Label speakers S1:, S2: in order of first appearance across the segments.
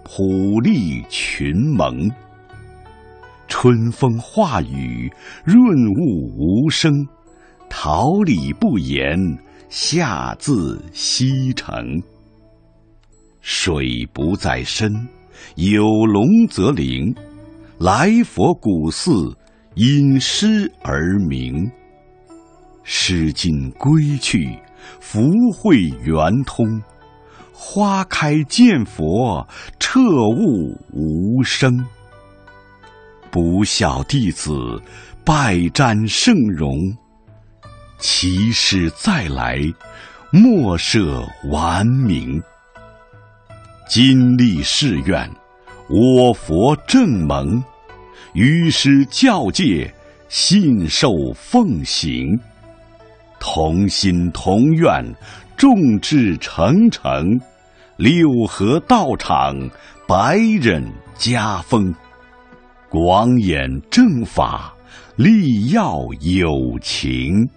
S1: 普利群蒙。春风化雨，润物无声，桃李不言，下自西城。水不在深，有龙则灵。来佛古寺，因诗而名。诗经归去，福慧圆通。花开见佛，彻悟无生。不孝弟子，拜瞻圣容。其师再来，莫设顽名。今立誓愿，我佛正蒙。于师教戒，信受奉行。同心同愿，众志成城。六合道场，百忍家风。广演正法，力要有情。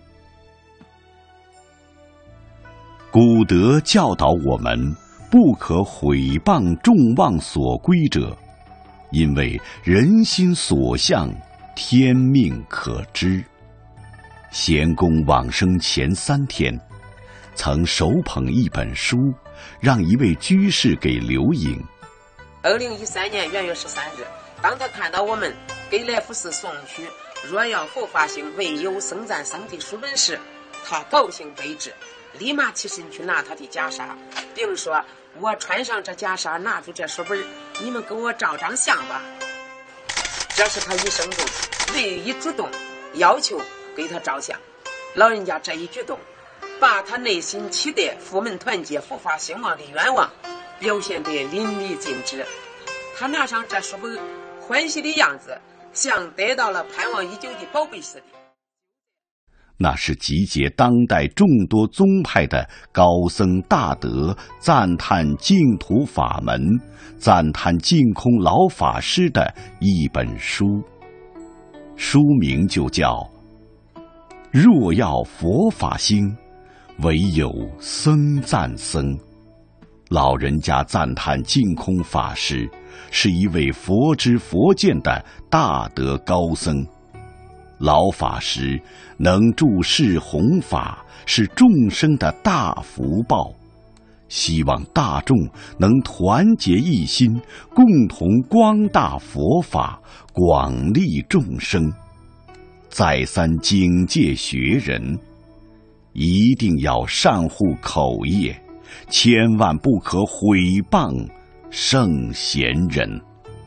S1: 古德教导我们，不可毁谤众望所归者，因为人心所向，天命可知。贤公往生前3天，曾手捧一本书，让一位居士给留影。
S2: 2013年元月13日，当他看到我们给来福寺送去若要佛法兴，唯有僧赞僧的书本时，他高兴悲之，立马起身去拿他的袈裟，并说：我穿上这袈裟，拿住这书本，你们给我照张相吧。这是他一生中唯一主动要求给他照相。老人家这一举动，把他内心期待佛门团结、佛法兴旺的愿望表现得淋漓尽致。他拿上这书本，欢喜的样子像得到了盼望已久的宝贝似的。
S1: 那是集结当代众多宗派的高僧大德赞叹净土法门、赞叹净空老法师的一本书，书名就叫《若要佛法兴，唯有僧赞僧》。老人家赞叹净空法师是一位佛知佛见的大德高僧。老法师能助世弘法，是众生的大福报。希望大众能团结一心，共同光大佛法，广利众生。再三警戒学人，一定要善护口业，千万不可毁谤圣贤人。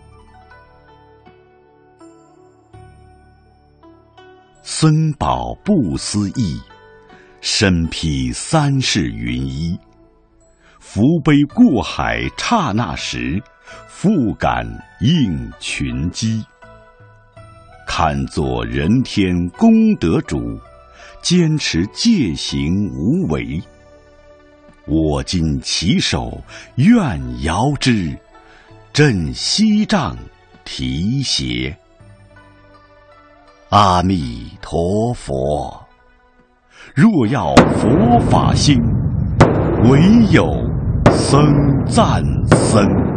S1: 僧宝不思议，身披3世云衣。福杯过海刹那时，复感应群机。看作人天功德主，坚持戒行无为。我今起手，愿遥之，振西杖提携。阿弥陀佛，若要佛法兴，唯有僧赞僧。